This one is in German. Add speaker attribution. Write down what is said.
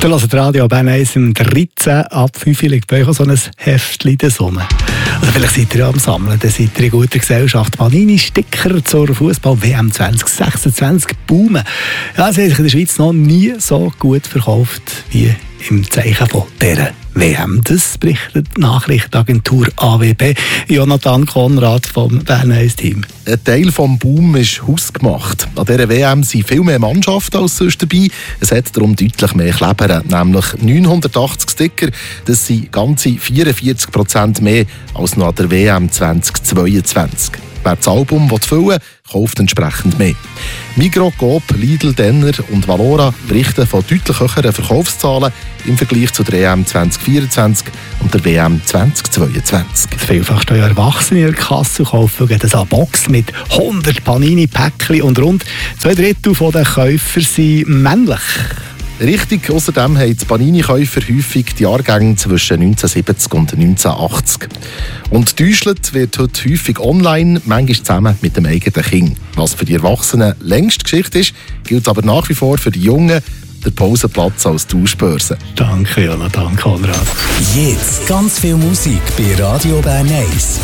Speaker 1: Da hört Radio Bern 1 im 13 ab 5 liegt bei euch auch so ein Heftchen der Sonne. Oder vielleicht seid ihr ja am Sammeln, dann seid ihr in guter Gesellschaft. Panini-Sticker zur Fußball-WM 2026 boomen. Ja, sie haben sich in der Schweiz noch nie so gut verkauft wie im Zeichen von dieser WM. Das berichtet die Nachrichtenagentur AWB. Jonathan Konrad vom Bern 1 Team.
Speaker 2: Ein Teil des Boom ist hausgemacht. An dieser WM sind viel mehr Mannschaften als sonst dabei. Es hat darum deutlich mehr Kleber, nämlich 980 Sticker. Das sind ganze 44% mehr als noch an der WM 2022. Wer das Album füllen will, kauft entsprechend mehr. Migros, Coop, Lidl, Denner und Valora berichten von deutlich höheren Verkaufszahlen im Vergleich zu der EM 2024 und der WM 2022.
Speaker 1: Vielfach stehen Erwachsene in der Kasse und kaufen eine Box mit 100 Panini-Päckchen und rund 2/3 der Käufer sind männlich.
Speaker 2: Richtig, außerdem haben die Panini-Käufer häufig die Jahrgänge zwischen 1970 und 1980. Und getäuscht wird heute häufig online, manchmal zusammen mit dem eigenen Kind. Was für die Erwachsenen längst Geschichte ist, gilt aber nach wie vor für die Jungen, der Pausenplatz als Tauschbörse.
Speaker 1: Danke, Jonathan Konrad.
Speaker 3: Jetzt ganz viel Musik bei Radio Bern 1.